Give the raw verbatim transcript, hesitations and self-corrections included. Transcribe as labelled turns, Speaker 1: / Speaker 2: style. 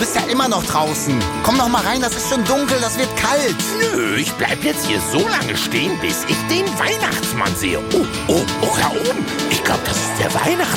Speaker 1: bist ja immer noch draußen. Komm noch mal rein, das ist schon dunkel, das wird kalt.
Speaker 2: Nö, ich bleib jetzt hier so lange stehen, bis ich den Weihnachtsmann sehe. Oh, oh, oh, da oben. Ich glaube, das ist der Weihnachtsmann.